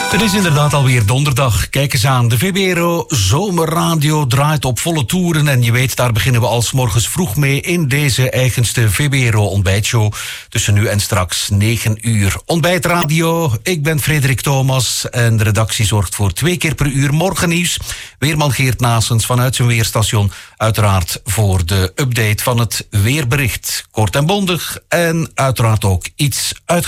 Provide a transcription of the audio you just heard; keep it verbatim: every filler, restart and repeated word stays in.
Het is inderdaad alweer donderdag. Kijk eens aan, de V B R O Zomerradio draait op volle toeren. En je weet, daar beginnen we al 's morgens vroeg mee in deze eigenste V B R O ontbijtshow. Tussen nu en straks negen uur. Ontbijtradio, ik ben Frederik Thomas. En de redactie zorgt voor twee keer per uur morgennieuws. Weerman Geert Naessens vanuit zijn weerstation. Uiteraard voor de update van het weerbericht. Kort en bondig en uiteraard ook iets uitgebreid.